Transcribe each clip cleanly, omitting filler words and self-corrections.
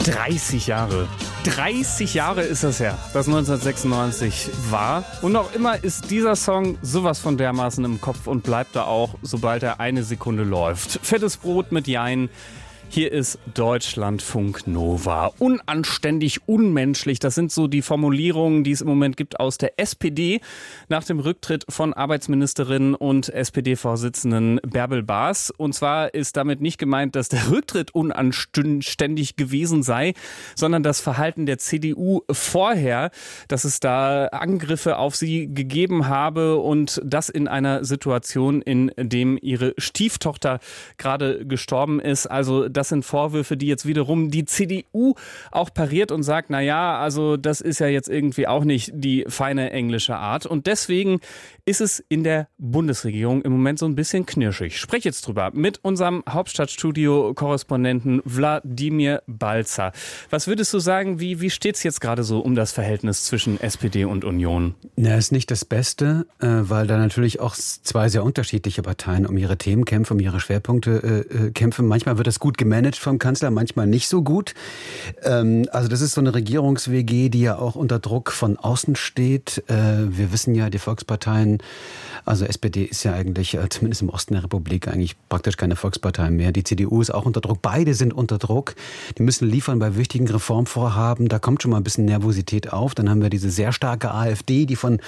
30 Jahre. 30 Jahre ist das her, dass 1996 war. Und noch immer ist dieser Song sowas von dermaßen im Kopf und bleibt da auch, sobald er eine Sekunde läuft. Fettes Brot mit Jein. Hier ist Deutschlandfunk Nova. Unanständig, unmenschlich, das sind so die Formulierungen, die es im Moment gibt aus der SPD nach dem Rücktritt von Arbeitsministerin und SPD-Vorsitzenden Bärbel Baas. Und zwar ist damit nicht gemeint, dass der Rücktritt unanständig gewesen sei, sondern das Verhalten der CDU vorher, dass es da Angriffe auf sie gegeben habe und das in einer Situation, in dem ihre Stieftochter gerade gestorben ist. Also das sind Vorwürfe, die jetzt wiederum die CDU auch pariert und sagt, naja, also das ist ja jetzt irgendwie auch nicht die feine englische Art. Und deswegen ist es in der Bundesregierung im Moment so ein bisschen knirschig. Ich spreche jetzt drüber mit unserem Hauptstadtstudio-Korrespondenten Wladimir Balzer. Was würdest du sagen, wie steht es jetzt gerade so um das Verhältnis zwischen SPD und Union? Na, ist nicht das Beste, weil da natürlich auch zwei sehr unterschiedliche Parteien um ihre Themen kämpfen, um ihre Schwerpunkte kämpfen. Manchmal wird das gut gemanagt vom Kanzler, manchmal nicht so gut. Also das ist so eine Regierungs-WG, die ja auch unter Druck von außen steht. Wir wissen ja, die Volksparteien, also SPD ist ja eigentlich, zumindest im Osten der Republik, eigentlich praktisch keine Volkspartei mehr. Die CDU ist auch unter Druck. Beide sind unter Druck. Die müssen liefern bei wichtigen Reformvorhaben. Da kommt schon mal ein bisschen Nervosität auf. Dann haben wir diese sehr starke AfD, die von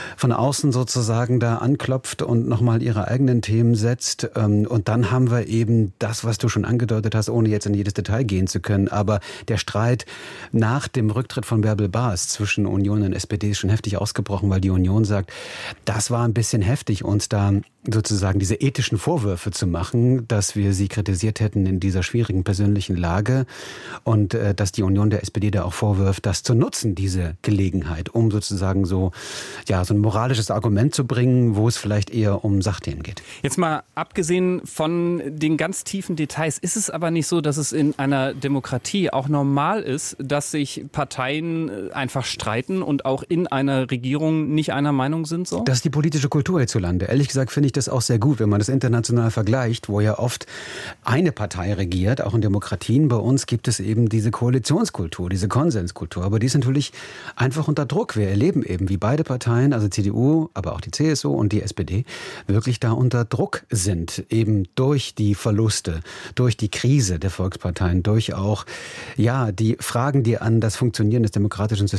außen sozusagen da anklopft und nochmal ihre eigenen Themen setzt. Und dann haben wir eben das, was du schon angedeutet hast, ohne jetzt in jedes Detail gehen zu können. Aber der Streit nach dem Rücktritt von Bärbel Baas zwischen Union und SPD ist schon heftig ausgebrochen, weil die Union sagt, das war ein bisschen heftig, uns da sozusagen diese ethischen Vorwürfe zu machen, dass wir sie kritisiert hätten in dieser schwierigen persönlichen Lage und dass die Union der SPD da auch vorwirft, das zu nutzen, diese Gelegenheit, um sozusagen so ein moralisches Argument zu bringen, wo es vielleicht eher um Sachthemen geht. Jetzt mal abgesehen von den ganz tiefen Details, ist es aber nicht so, dass es in einer Demokratie auch normal ist, dass sich Parteien einfach streiten und auch in einer Regierung nicht einer Meinung sind? So? Das ist die politische Kultur hierzulande. Ehrlich gesagt finde ich das auch sehr gut, wenn man das international vergleicht, wo ja oft eine Partei regiert, auch in Demokratien. Bei uns gibt es eben diese Koalitionskultur, diese Konsenskultur. Aber die ist natürlich einfach unter Druck. Wir erleben eben, wie beide Parteien, also CDU, aber auch die CSU und die SPD, wirklich da unter Druck sind. Eben durch die Verluste, durch die Krise der Volksparteien, durch auch die Fragen, die an das Funktionieren des demokratischen Systems